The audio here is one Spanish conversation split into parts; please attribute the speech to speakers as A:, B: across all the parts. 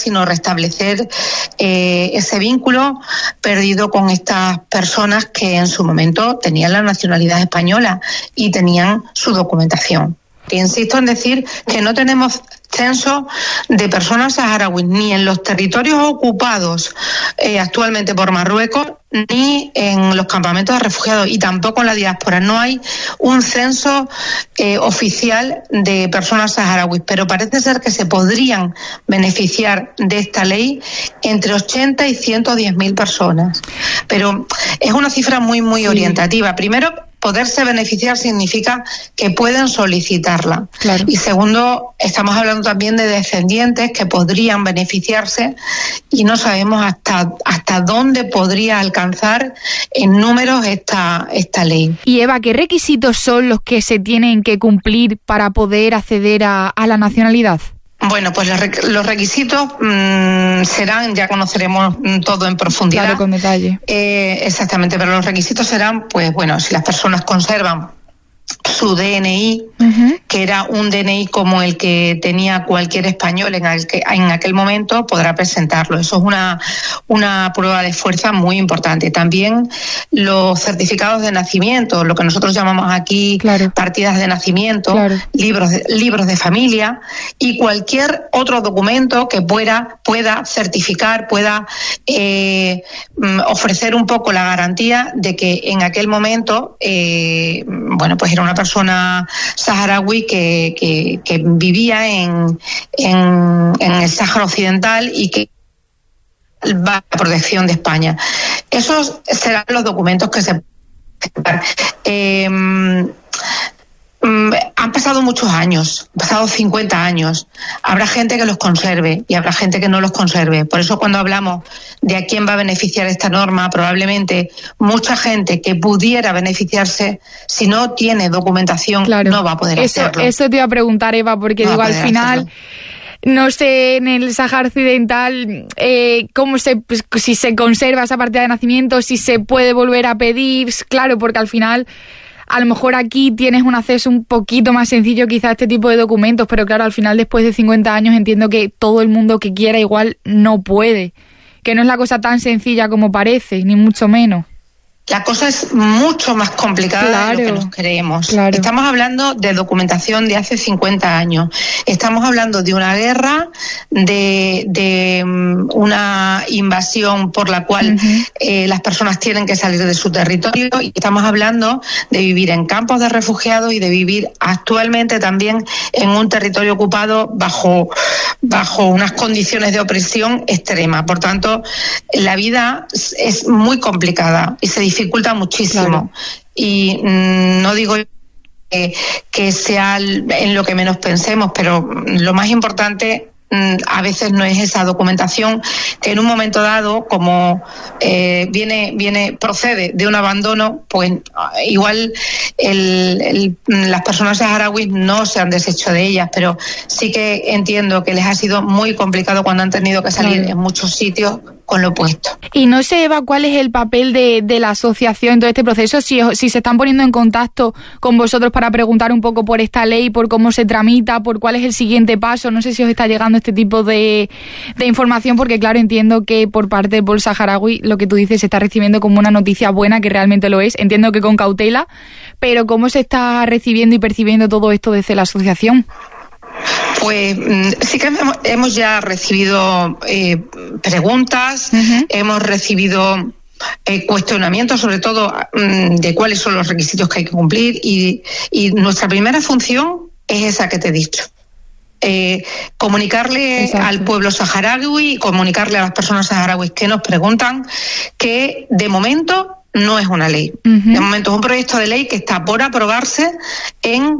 A: sino restablecer ese vínculo perdido con estas personas que en su momento tenían la nacionalidad española y tenían su documentación. Insisto en decir que no tenemos censo de personas saharauis ni en los territorios ocupados actualmente por Marruecos ni en los campamentos de refugiados y tampoco en la diáspora. No hay un censo oficial de personas saharauis, pero parece ser que se podrían beneficiar de esta ley entre 80 y 110.000 personas. Pero es una cifra muy orientativa. Primero, poderse beneficiar significa que pueden solicitarla. Claro. Y segundo, estamos hablando también de descendientes que podrían beneficiarse y no sabemos hasta dónde podría alcanzar en números esta ley.
B: Y Eva, ¿qué requisitos son los que se tienen que cumplir para poder acceder a la nacionalidad?
A: Bueno, pues los requisitos serán, ya conoceremos todo en profundidad.
B: Claro, con detalle.
A: Exactamente, pero los requisitos serán, pues bueno, si las personas conservan su DNI, que era un DNI como el que tenía cualquier español en aquel momento, podrá presentarlo. Eso es una prueba de fuerza muy importante. También los certificados de nacimiento, lo que nosotros llamamos aquí partidas de nacimiento, libros de familia y cualquier otro documento que pueda certificar, pueda ofrecer un poco la garantía de que en aquel momento, pues era una persona saharaui que vivía en el Sáhara Occidental y que va a la protección de España. Esos serán los documentos que se han pasado muchos años, han pasado 50 años. Habrá gente que los conserve y habrá gente que no los conserve. Por eso cuando hablamos de a quién va a beneficiar esta norma, probablemente mucha gente que pudiera beneficiarse, si no tiene documentación, no va a poder hacerlo.
B: Eso te iba a preguntar, Eva, porque digo, al final... Hacerlo. No sé, en el Sáhara Occidental, si se conserva esa partida de nacimiento, si se puede volver a pedir, claro, porque al final... A lo mejor aquí tienes un acceso un poquito más sencillo quizá a este tipo de documentos, pero claro, al final después de 50 años entiendo que todo el mundo que quiera igual no puede, que no es la cosa tan sencilla como parece, ni mucho menos.
A: La cosa es mucho más complicada de lo que nos creemos. Claro. Estamos hablando de documentación de hace 50 años. Estamos hablando de una guerra, de una invasión por la cual las personas tienen que salir de su territorio. Y estamos hablando de vivir en campos de refugiados y de vivir actualmente también en un territorio ocupado bajo unas condiciones de opresión extrema. Por tanto, la vida es muy complicada y se dificulta muchísimo. Claro. Y no digo que sea en lo que menos pensemos, pero lo más importante a veces no es esa documentación que en un momento dado, como procede de un abandono, pues igual las personas saharauis no se han deshecho de ellas, pero sí que entiendo que les ha sido muy complicado cuando han tenido que salir en muchos sitios con lo opuesto.
B: Y no sé, Eva, cuál es el papel de la asociación en todo este proceso, si se están poniendo en contacto con vosotros para preguntar un poco por esta ley, por cómo se tramita, por cuál es el siguiente paso. No sé si os está llegando este tipo de información, porque claro, entiendo que por parte del pueblo saharaui lo que tú dices se está recibiendo como una noticia buena, que realmente lo es, entiendo que con cautela, pero ¿cómo se está recibiendo y percibiendo todo esto desde la asociación?
A: Pues sí que hemos ya recibido preguntas, hemos recibido cuestionamientos, sobre todo de cuáles son los requisitos que hay que cumplir, y nuestra primera función es esa que te he dicho. Comunicarle al pueblo saharaui, comunicarle a las personas saharauis que nos preguntan, que de momento no es una ley. De momento es un proyecto de ley que está por aprobarse en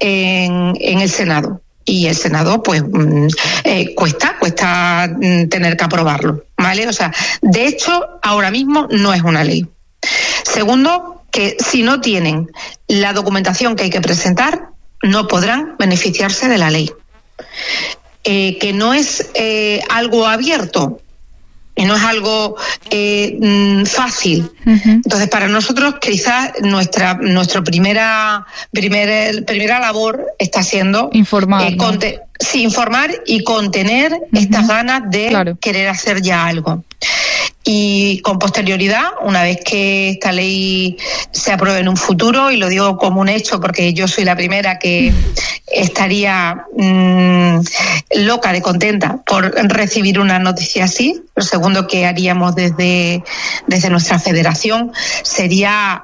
A: el Senado. Y el Senado, pues, cuesta tener que aprobarlo, ¿vale? O sea, de hecho, ahora mismo no es una ley. Segundo, que si no tienen la documentación que hay que presentar, no podrán beneficiarse de la ley. Que no es algo abierto, y no es algo fácil. Entonces, para nosotros quizás nuestra primera labor está siendo
B: informar,
A: informar y contener estas ganas de querer hacer ya algo. Y con posterioridad, una vez que esta ley se apruebe en un futuro, y lo digo como un hecho porque yo soy la primera que estaría loca de contenta por recibir una noticia así, lo segundo que haríamos desde nuestra federación sería,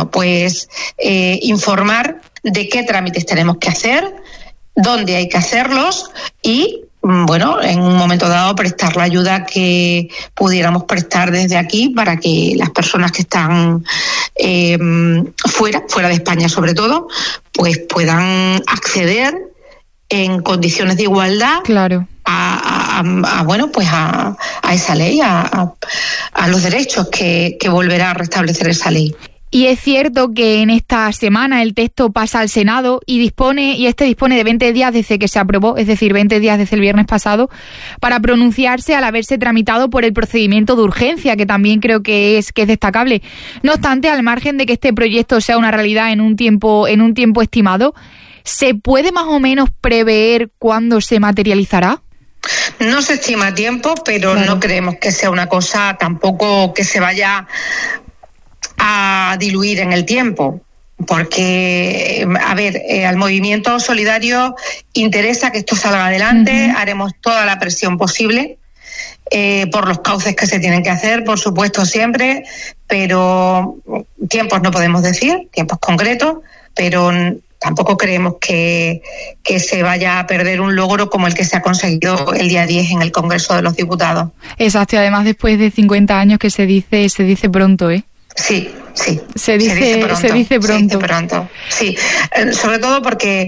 A: informar de qué trámites tenemos que hacer, dónde hay que hacerlos y en un momento dado prestar la ayuda que pudiéramos prestar desde aquí para que las personas que están fuera de España sobre todo, pues puedan acceder en condiciones de igualdad a esa ley, a los derechos que volverá a restablecer esa ley.
B: Y es cierto que en esta semana el texto pasa al Senado y dispone de 20 días desde que se aprobó, es decir, 20 días desde el viernes pasado, para pronunciarse al haberse tramitado por el procedimiento de urgencia, que también creo que es destacable. No obstante, al margen de que este proyecto sea una realidad en un tiempo estimado, ¿se puede más o menos prever cuándo se materializará?
A: No se estima tiempo, pero no creemos que sea una cosa tampoco que se vaya a diluir en el tiempo, porque al movimiento solidario interesa que esto salga adelante. Haremos toda la presión posible por los cauces que se tienen que hacer, por supuesto, siempre, pero tiempos no podemos decir, tiempos concretos, pero tampoco creemos que se vaya a perder un logro como el que se ha conseguido el día 10 en el Congreso de los Diputados.
B: Exacto, y además después de 50 años que se dice pronto, ¿eh?
A: Sí.
B: Se dice pronto.
A: Sí, sobre todo porque,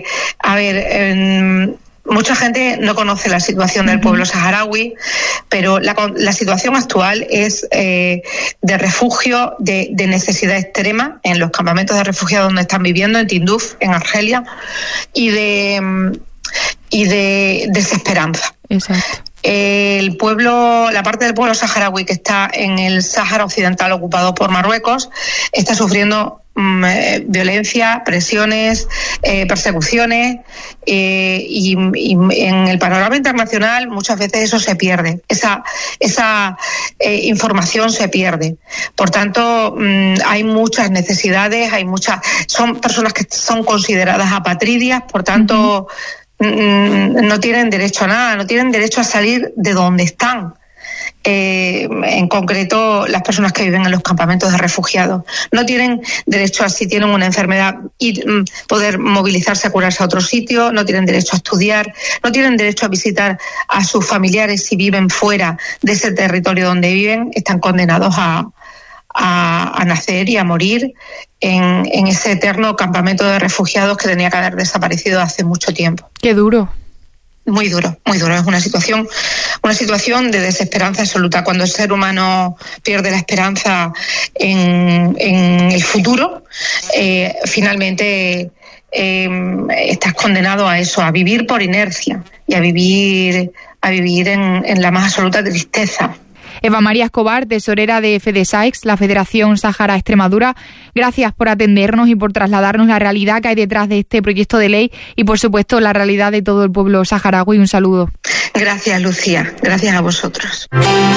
A: mucha gente no conoce la situación del pueblo saharaui, pero la situación actual es de refugio, de necesidad extrema en los campamentos de refugiados donde están viviendo, en Tinduf, en Argelia, y de desesperanza.
B: Exacto.
A: La parte del pueblo saharaui que está en el Sáhara Occidental ocupado por Marruecos está sufriendo violencia, presiones, persecuciones y en el panorama internacional muchas veces eso se pierde, esa información se pierde. Por tanto, hay muchas necesidades, son personas que son consideradas apatridias, por tanto no tienen derecho a nada, no tienen derecho a salir de donde están. En concreto, las personas que viven en los campamentos de refugiados no tienen derecho a, si tienen una enfermedad, poder movilizarse a curarse a otro sitio, no tienen derecho a estudiar, no tienen derecho a visitar a sus familiares si viven fuera de ese territorio donde viven, están condenados a nacer y a morir en ese eterno campamento de refugiados que tenía que haber desaparecido hace mucho tiempo.
B: Qué duro.
A: Muy duro. Es una situación de desesperanza absoluta. Cuando el ser humano pierde la esperanza en el futuro, finalmente estás condenado a eso, a vivir por inercia y a vivir en la más absoluta tristeza.
B: Eva María Escobar, tesorera de FEDESAEX, la Federación Sáhara Extremadura, gracias por atendernos y por trasladarnos la realidad que hay detrás de este proyecto de ley y, por supuesto, la realidad de todo el pueblo saharaui. Un saludo.
A: Gracias, Lucía. Gracias a vosotros.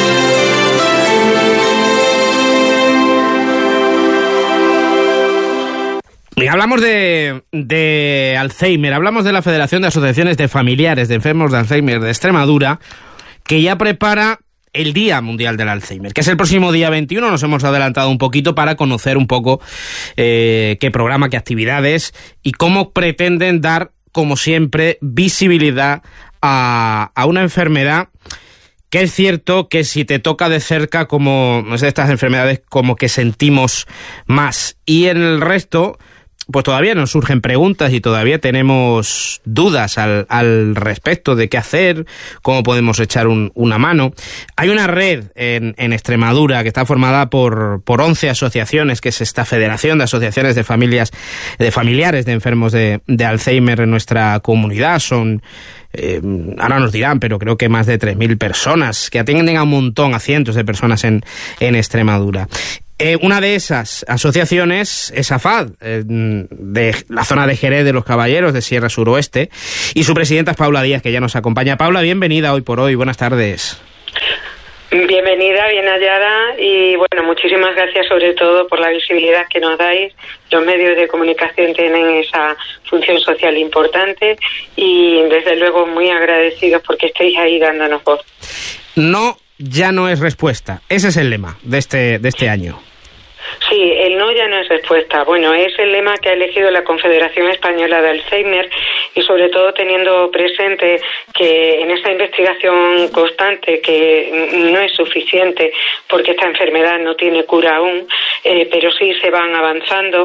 C: Y hablamos de Alzheimer, hablamos de la Federación de Asociaciones de Familiares de Enfermos de Alzheimer de Extremadura, que ya prepara el Día Mundial del Alzheimer, que es el próximo día 21. Nos hemos adelantado un poquito para conocer un poco qué programa, qué actividades y cómo pretenden dar, como siempre, visibilidad a una enfermedad que es cierto que si te toca de cerca, como es de estas enfermedades, como que sentimos más. Y en el resto, pues todavía nos surgen preguntas y todavía tenemos dudas al respecto de qué hacer, cómo podemos echar una mano. Hay una red en Extremadura que está formada por 11 asociaciones, que es esta Federación de Asociaciones de Familiares de Enfermos de Alzheimer en nuestra comunidad. Son, ahora nos dirán, pero creo que más de 3.000 personas, que atienden a un montón, a cientos de personas en Extremadura. Una de esas asociaciones es AFAD, de la zona de Jerez de los Caballeros, de Sierra Suroeste, y su presidenta es Paula Díaz, que ya nos acompaña. Paula, bienvenida hoy por hoy, buenas tardes.
D: Bienvenida, bien hallada, y bueno, muchísimas gracias sobre todo por la visibilidad que nos dais. Los medios de comunicación tienen esa función social importante y desde luego muy agradecidos porque estéis ahí dándonos voz.
C: No, ya no es respuesta, ese es el lema de este año.
D: Sí, el no ya no es respuesta. Bueno, es el lema que ha elegido la Confederación Española de Alzheimer y sobre todo teniendo presente que en esa investigación constante, que no es suficiente porque esta enfermedad no tiene cura aún, pero sí se van avanzando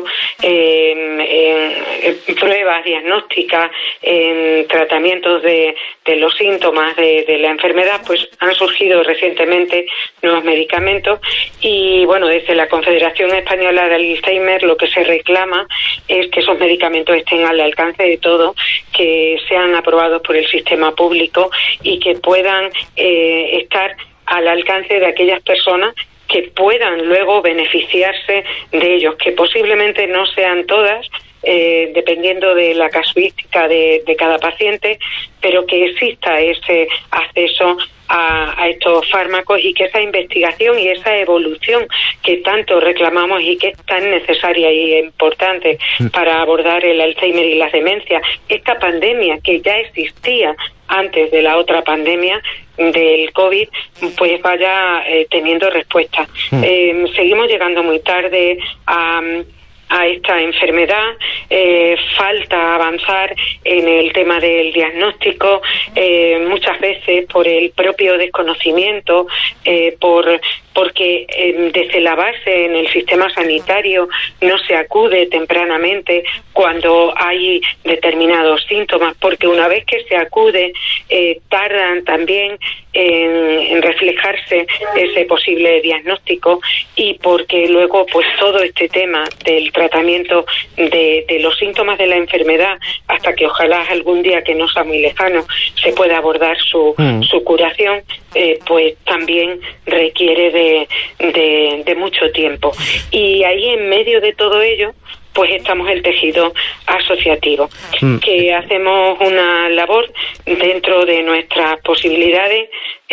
D: en pruebas diagnósticas, en tratamientos de los síntomas de la enfermedad, pues han surgido recientemente nuevos medicamentos y bueno, desde la Confederación Española de Alzheimer lo que se reclama es que esos medicamentos estén al alcance de todo, que sean aprobados por el sistema público y que puedan estar al alcance de aquellas personas que puedan luego beneficiarse de ellos, que posiblemente no sean todas, dependiendo de la casuística de cada paciente, pero que exista ese acceso a estos fármacos y que esa investigación y esa evolución que tanto reclamamos y que es tan necesaria y importante para abordar el Alzheimer y las demencias, esta pandemia que ya existía antes de la otra pandemia del COVID, pues vaya teniendo respuesta. Seguimos llegando muy tarde a esta enfermedad, falta avanzar en el tema del diagnóstico, muchas veces por el propio desconocimiento, porque desde la base en el sistema sanitario no se acude tempranamente cuando hay determinados síntomas, porque una vez que se acude tardan también en reflejarse ese posible diagnóstico y porque luego pues todo este tema del tratamiento de los síntomas de la enfermedad hasta que ojalá algún día que no sea muy lejano se pueda abordar su curación, pues también requiere de mucho tiempo. Y ahí en medio de todo ello pues estamos el tejido asociativo, que hacemos una labor dentro de nuestras posibilidades,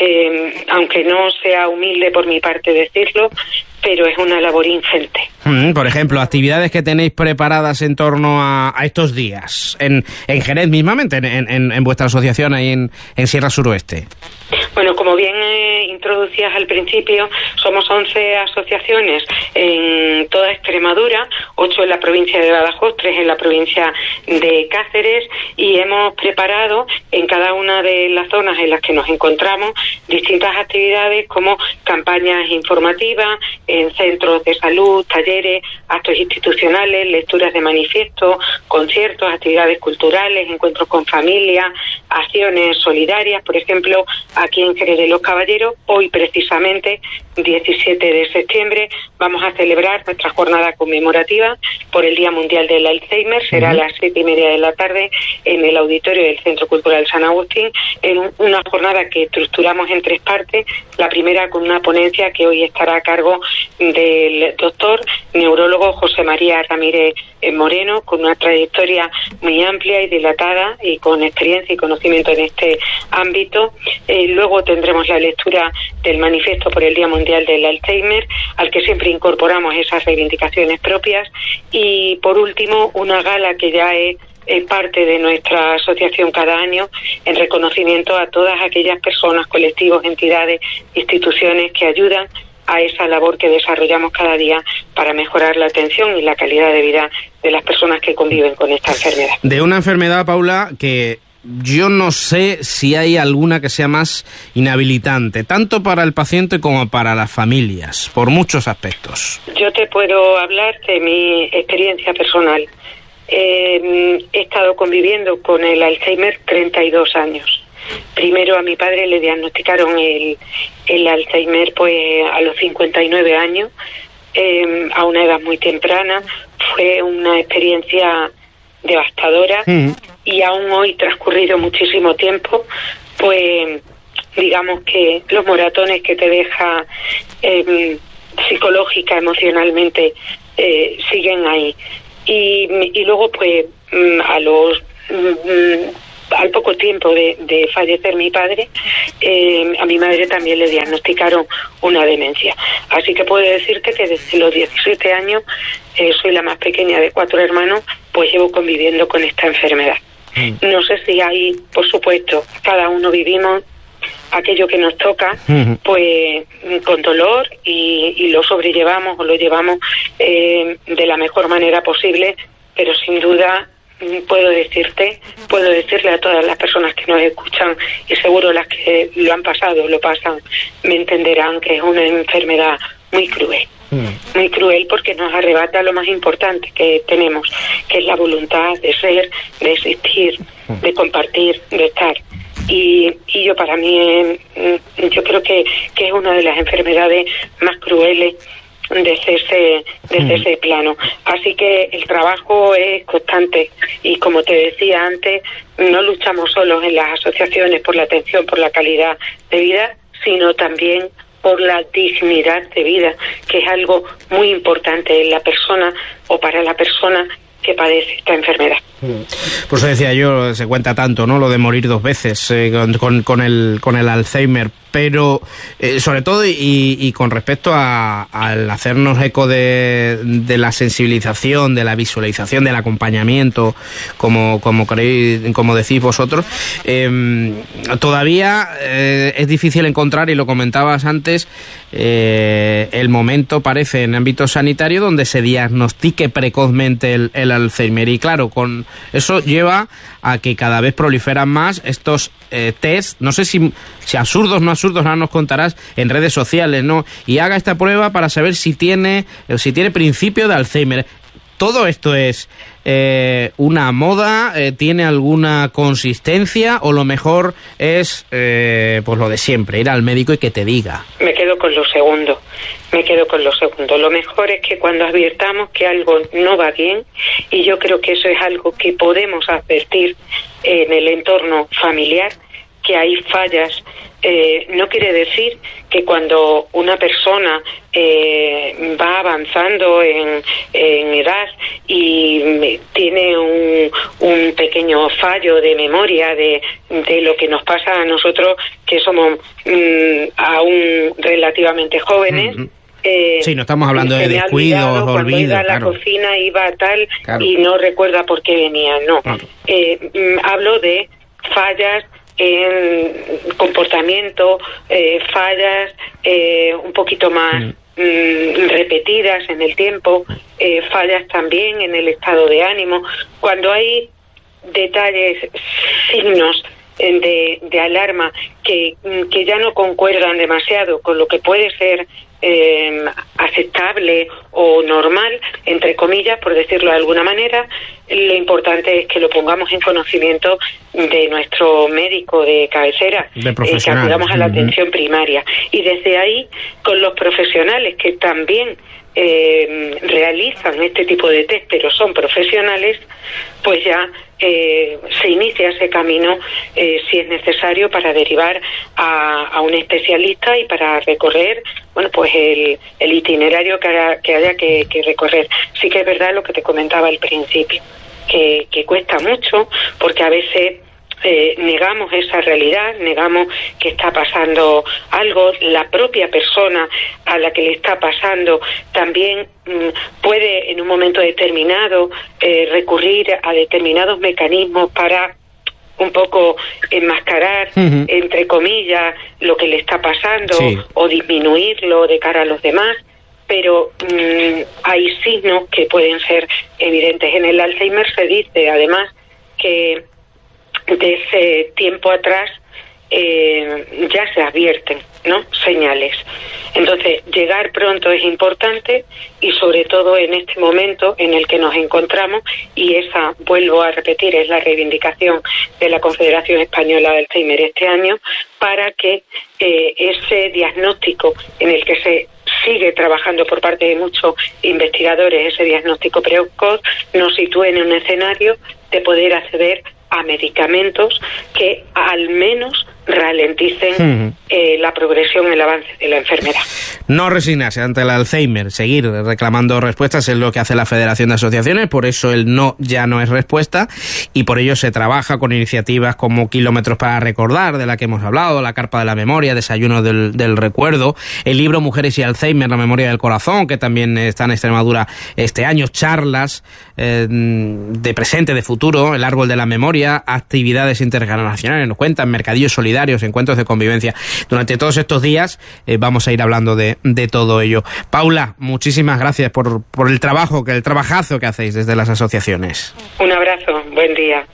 D: aunque no sea humilde por mi parte decirlo, pero es una labor ingente.
C: Por ejemplo, actividades que tenéis preparadas en torno a estos días, en Jerez mismamente, en vuestra asociación ahí en Sierra Suroeste.
D: Bueno, como bien introducías al principio, somos 11 asociaciones en toda Extremadura, 8 en la provincia de Badajoz, 3 en la provincia de Cáceres, y hemos preparado en cada una de las zonas en las que nos encontramos distintas actividades como campañas informativas, en centros de salud, talleres, actos institucionales, lecturas de manifiesto, conciertos, actividades culturales, encuentros con familia, acciones solidarias. Por ejemplo, aquí en Jerez de los Caballeros, hoy precisamente, 17 de septiembre, vamos a celebrar nuestra jornada conmemorativa por el Día Mundial del Alzheimer. Será a las 7:30 de la tarde en el auditorio del Centro Cultural San Agustín, en una jornada que estructuramos en 3 partes. La primera con una ponencia que hoy estará a cargo del doctor neurólogo José María Ramírez Moreno, con una trayectoria muy amplia y dilatada y con experiencia y conocimiento en este ámbito. Luego tendremos la lectura del manifiesto por el Día Mundial del Alzheimer, al que siempre incorporamos esas reivindicaciones propias. Y por último, una gala que ya es parte de nuestra asociación cada año, en reconocimiento a todas aquellas personas, colectivos, entidades, instituciones que ayudan a esa labor que desarrollamos cada día para mejorar la atención y la calidad de vida de las personas que conviven con esta enfermedad.
C: De una enfermedad, Paula, que yo no sé si hay alguna que sea más inhabilitante, tanto para el paciente como para las familias, por muchos aspectos.
D: Yo te puedo hablar de mi experiencia personal. He estado conviviendo con el Alzheimer 32 años. Primero a mi padre le diagnosticaron el Alzheimer pues a los 59 años, a una edad muy temprana. Fue una experiencia devastadora y aún hoy, transcurrido muchísimo tiempo, pues digamos que los moratones que te deja psicológica, emocionalmente, siguen ahí. Y luego pues al poco tiempo de fallecer mi padre, a mi madre también le diagnosticaron una demencia. Así que puedo decirte que desde los 17 años, soy la más pequeña de 4 hermanos, pues llevo conviviendo con esta enfermedad. No sé si hay, por supuesto, cada uno vivimos aquello que nos toca, pues con dolor y lo sobrellevamos o lo llevamos de la mejor manera posible, pero sin duda puedo decirle a todas las personas que nos escuchan, y seguro las que lo han pasado, lo pasan, me entenderán que es una enfermedad muy cruel. Muy cruel, porque nos arrebata lo más importante que tenemos, que es la voluntad de ser, de existir, de compartir, de estar. Y yo, para mí, yo creo que es una de las enfermedades más crueles desde ese plano. Así que el trabajo es constante, y como te decía antes, no luchamos solos en las asociaciones por la atención, por la calidad de vida, sino también por la dignidad de vida, que es algo muy importante en la persona o para la persona que padece esta enfermedad.
C: Por eso decía yo, se cuenta tanto, ¿no?, lo de morir 2 veces con el Alzheimer, pero sobre todo y con respecto al hacernos eco de la sensibilización, de la visualización, del acompañamiento, como decís vosotros, todavía es difícil encontrar, y lo comentabas antes, el momento, parece, en ámbito sanitario donde se diagnostique precozmente el Alzheimer. Y claro, con eso lleva a que cada vez proliferan más estos test, no sé si absurdos, no absurdos, ahora nos contarás, en redes sociales, ¿no? Y haga esta prueba para saber si tiene principio de Alzheimer. ¿Todo esto es una moda? ¿Tiene alguna consistencia? ¿O lo mejor es pues lo de siempre, ir al médico y que te diga?
D: Me quedo con lo segundo. Lo mejor es que cuando advirtamos que algo no va bien, y yo creo que eso es algo que podemos advertir en el entorno familiar, que hay fallas. No quiere decir que cuando una persona va avanzando en edad y tiene un pequeño fallo de memoria de lo que nos pasa a nosotros, que somos aún relativamente jóvenes.
C: Sí, no estamos hablando de descuidos, olvidos.
D: Iba a la cocina, iba a tal, y no recuerda por qué venía. No. Hablo de fallas en comportamiento, fallas un poquito más repetidas en el tiempo, fallas también en el estado de ánimo. Cuando hay detalles, signos de alarma que ya no concuerdan demasiado con lo que puede ser aceptable o normal, entre comillas, por decirlo de alguna manera, lo importante es que lo pongamos en conocimiento de nuestro médico de cabecera, que acudamos a la atención primaria, y desde ahí con los profesionales que también realizan este tipo de test, pero son profesionales, pues ya se inicia ese camino, si es necesario, para derivar a un especialista y para recorrer, bueno, pues el itinerario que haya que recorrer. Sí que es verdad lo que te comentaba al principio, que cuesta mucho, porque a veces negamos esa realidad, negamos que está pasando algo. La propia persona a la que le está pasando también puede en un momento determinado recurrir a determinados mecanismos para un poco enmascarar, entre comillas, lo que le está pasando, sí, o disminuirlo de cara a los demás. Pero hay signos que pueden ser evidentes. En el Alzheimer se dice además que de ese tiempo atrás ya se advierten, ¿no?, señales. Entonces, llegar pronto es importante, y sobre todo en este momento en el que nos encontramos, y esa, vuelvo a repetir, es la reivindicación de la Confederación Española de Alzheimer este año, para que ese diagnóstico en el que se sigue trabajando por parte de muchos investigadores, ese diagnóstico precoz, nos sitúe en un escenario de poder acceder a medicamentos que al menos ralenticen la progresión, el avance de la enfermedad.
C: No resignarse ante el Alzheimer, seguir reclamando respuestas es lo que hace la Federación de Asociaciones, por eso el no ya no es respuesta, y por ello se trabaja con iniciativas como Kilómetros para Recordar, de la que hemos hablado, la Carpa de la Memoria, Desayuno del Recuerdo, el libro Mujeres y Alzheimer, la memoria del corazón, que también está en Extremadura este año, charlas de presente, de futuro, el árbol de la memoria, actividades intergeneracionales, nos cuentan, mercadillos solidarios, encuentros de convivencia. Durante todos estos días vamos a ir hablando de todo ello. Paula, muchísimas gracias por el trabajazo que hacéis desde las asociaciones.
D: Un abrazo, buen día.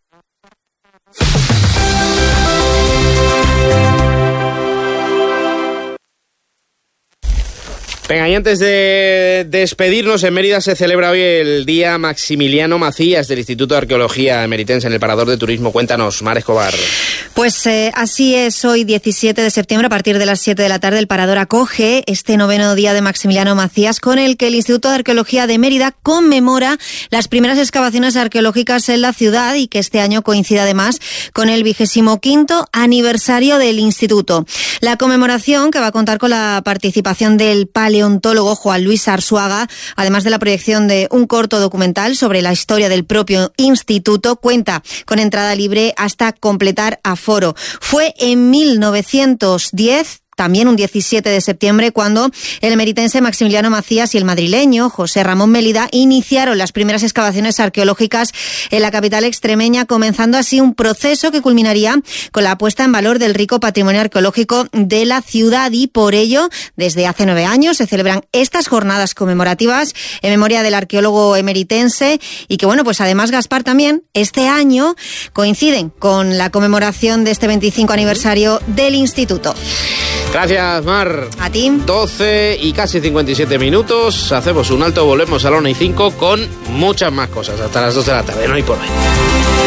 C: Venga, y antes de despedirnos, en Mérida se celebra hoy el Día Maximiliano Macías del Instituto de Arqueología Emeritense en el Parador de Turismo. Cuéntanos, Mar Escobar.
E: Pues así es, hoy 17 de septiembre, a partir de las 7 de la tarde, el Parador acoge este 9º Día de Maximiliano Macías, con el que el Instituto de Arqueología de Mérida conmemora las primeras excavaciones arqueológicas en la ciudad, y que este año coincide además con el 25º aniversario del Instituto. La conmemoración, que va a contar con la participación del paleontólogo Juan Luis Arzuaga, además de la proyección de un corto documental sobre la historia del propio instituto, cuenta con entrada libre hasta completar aforo. Fue en 1910, también un 17 de septiembre, cuando el emeritense Maximiliano Macías y el madrileño José Ramón Mélida iniciaron las primeras excavaciones arqueológicas en la capital extremeña, comenzando así un proceso que culminaría con la puesta en valor del rico patrimonio arqueológico de la ciudad, y por ello, desde hace 9 años se celebran estas jornadas conmemorativas en memoria del arqueólogo emeritense, y que, bueno, pues además, Gaspar, también este año coinciden con la conmemoración de este 25 aniversario del instituto.
C: Gracias, Mar.
E: A ti.
C: 12 y casi 57 minutos. Hacemos un alto, volvemos a la 1:05 con muchas más cosas. Hasta las 2 de la tarde, no hay por hoy.